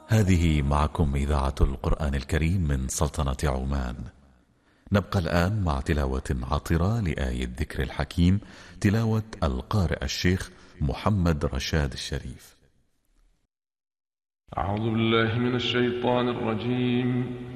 هذه معكم إذاعة القرآن الكريم من سلطنة عمان. نبقى الآن مع تلاوة عطرة لآية ذكر الحكيم، تلاوة القارئ الشيخ محمد رشاد الشريف. أعوذ بالله من الشيطان الرجيم.